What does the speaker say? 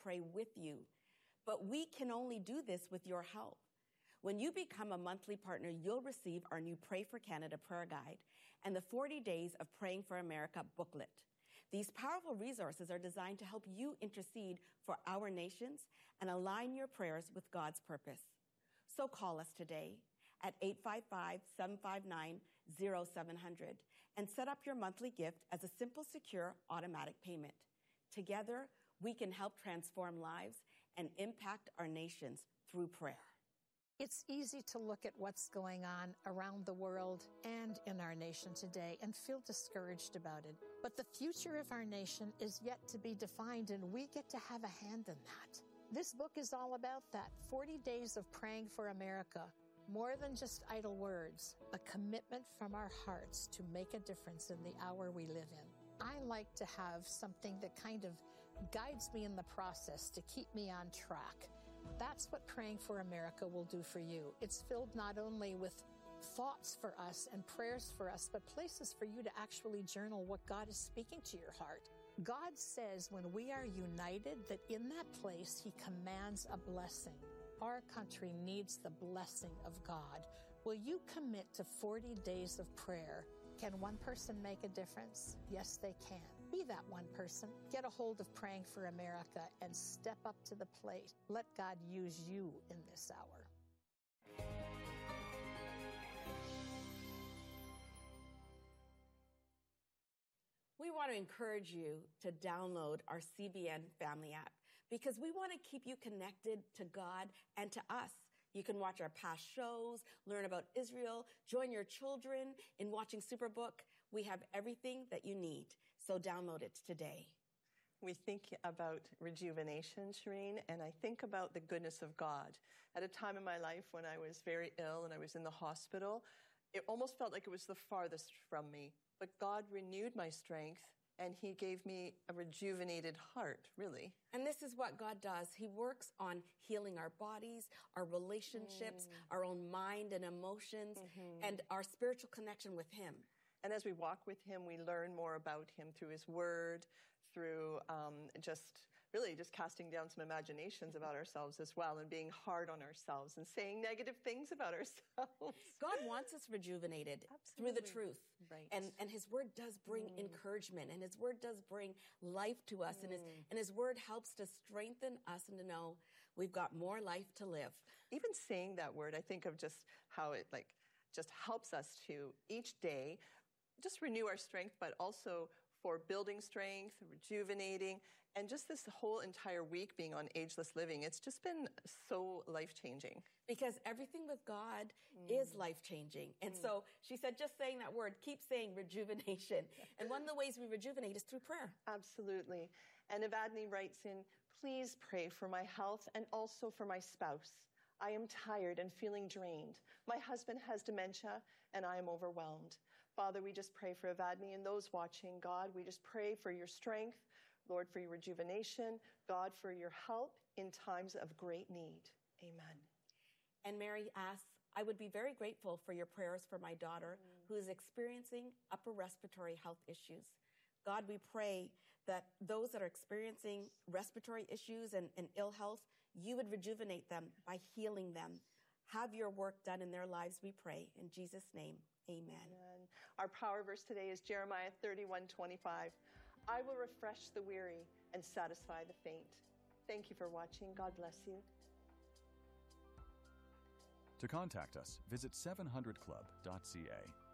pray with you. But we can only do this with your help. When you become a monthly partner, you'll receive our new Pray for Canada prayer guide and the 40 Days of Praying for America booklet. These powerful resources are designed to help you intercede for our nations and align your prayers with God's purpose. So call us today at 855-759-0700 and set up your monthly gift as a simple, secure, automatic payment. Together, we can help transform lives and impact our nations through prayer. It's easy to look at what's going on around the world and in our nation today and feel discouraged about it. But the future of our nation is yet to be defined, and we get to have a hand in that. This book is all about that. 40 Days of Praying for America. More than just idle words, a commitment from our hearts to make a difference in the hour we live in. I like to have something that kind of guides me in the process to keep me on track. That's what Praying for America will do for you. It's filled not only with thoughts for us and prayers for us, but places for you to actually journal what God is speaking to your heart. God says when we are united, that in that place, He commands a blessing. Our country needs the blessing of God. Will you commit to 40 days of prayer? Can one person make a difference? Yes, they can. Be that one person. Get a hold of Praying for America and step up to the plate. Let God use you in this hour. We want to encourage you to download our CBN Family app because we want to keep you connected to God and to us. You can watch our past shows, learn about Israel, join your children in watching Superbook. We have everything that you need, so download it today. We think about rejuvenation, Shireen, and I think about the goodness of God. At a time in my life when I was very ill and I was in the hospital, it almost felt like it was the farthest from me. But God renewed my strength, and He gave me a rejuvenated heart, really. And this is what God does. He works on healing our bodies, our relationships, our own mind and emotions, and our spiritual connection with Him. And as we walk with Him, we learn more about Him through His Word, through just casting down some imaginations about ourselves as well, and being hard on ourselves and saying negative things about ourselves. God wants us rejuvenated through the truth. Right. And His Word does bring encouragement, and His Word does bring life to us, and His Word helps to strengthen us and to know we've got more life to live. Even saying that word, I think of just how it just helps us to each day just renew our strength, but also for building strength, rejuvenating, and just this whole entire week being on Ageless Living. It's just been so life-changing. Because everything with God is life-changing. And so she said, just saying that word, keep saying rejuvenation. And one of the ways we rejuvenate is through prayer. Absolutely. And Evadne writes in, please pray for my health and also for my spouse. I am tired and feeling drained. My husband has dementia, and I am overwhelmed. Father, we just pray for Evadne and those watching. God, we just pray for your strength, Lord, for your rejuvenation, God, for your help in times of great need. Amen. And Mary asks, I would be very grateful for your prayers for my daughter who is experiencing upper respiratory health issues. God, we pray that those that are experiencing respiratory issues and ill health, you would rejuvenate them by healing them. Have your work done in their lives, we pray. In Jesus' name, amen. Amen. Our power verse today is Jeremiah 31:25. I will refresh the weary and satisfy the faint. Thank you for watching. God bless you. To contact us, visit 700club.ca.